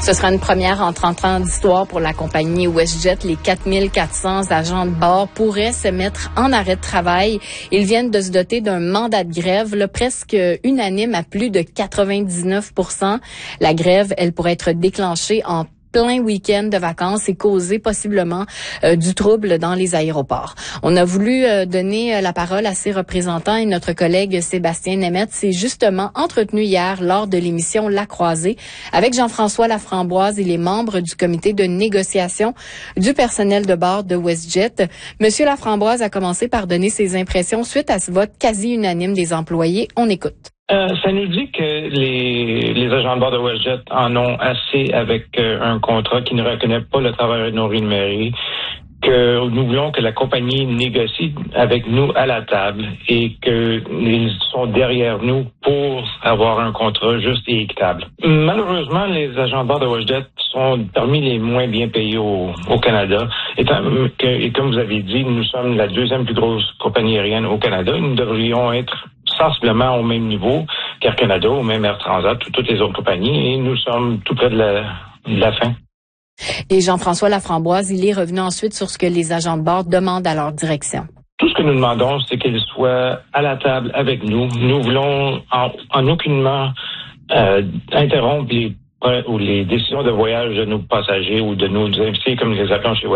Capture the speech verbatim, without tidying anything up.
Ce sera une première en trente ans d'histoire pour la compagnie WestJet. Les quatre mille quatre cents agents de bord pourraient se mettre en arrêt de travail. Ils viennent de se doter d'un mandat de grève là, presque unanime à plus de quatre-vingt-dix-neuf pour cent. La grève, elle pourrait être déclenchée en plein week-end de vacances et causer possiblement euh, du trouble dans les aéroports. On a voulu euh, donner euh, la parole à ses représentants et notre collègue Sébastien Nemeth s'est justement entretenu hier lors de l'émission La Croisée avec Jean-François Laframboise et les membres du comité de négociation du personnel de bord de WestJet. Monsieur Laframboise a commencé par donner ses impressions suite à ce vote quasi unanime des employés. On écoute. Euh, ça nous dit que les, les agents de bord de WestJet en ont assez avec euh, un contrat qui ne reconnaît pas le travail non rémunéré, que nous voulons que la compagnie négocie avec nous à la table et qu'ils sont derrière nous pour avoir un contrat juste et équitable. Malheureusement, les agents de bord de WestJet sont parmi les moins bien payés au, au Canada. Étant que, et comme vous avez dit, nous sommes la deuxième plus grosse compagnie aérienne au Canada. Nous devrions être sensiblement au même niveau qu'Air Canada, ou même Air Transat, ou toutes les autres compagnies, et nous sommes tout près de la, de la fin. Et Jean-François Laframboise, il est revenu ensuite sur ce que les agents de bord demandent à leur direction. Tout ce que nous demandons, c'est qu'ils soient à la table avec nous. Nous voulons en, en aucunement euh, interrompre les, ou les décisions de voyage de nos passagers ou de nos invités, comme nous les appelons chez